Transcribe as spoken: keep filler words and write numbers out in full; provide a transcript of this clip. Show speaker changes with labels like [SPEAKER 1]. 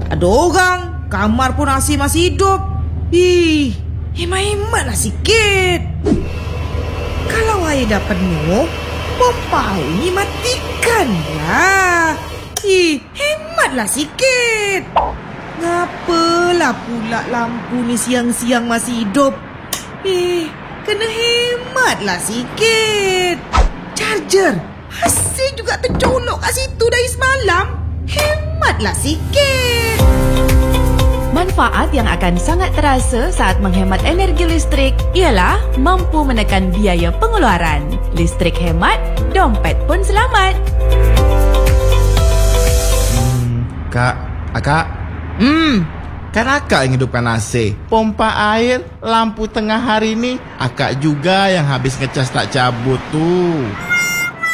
[SPEAKER 1] Ada orang, kamar pun A C masih hidup. Ih, hemat-hematlah sikit. Kalau air dah penuh, pompa air ni matikan lah. Ih, hematlah sikit. Ngapalah pula lampu ni siang-siang masih hidup? Eh, kena hematlah sikit. Charger, asyik juga tercolok kat situ dari semalam. Hematlah sikit.
[SPEAKER 2] Manfaat yang akan sangat terasa saat menghemat energi listrik ialah mampu menekan biaya pengeluaran. Listrik hemat, dompet pun selamat.
[SPEAKER 3] Hmm, Kak, Akak.
[SPEAKER 1] Hmm,
[SPEAKER 3] Kan akak yang hidupkan A C, pompa air, lampu tengah hari ni, akak juga yang habis ngecas tak cabut tu.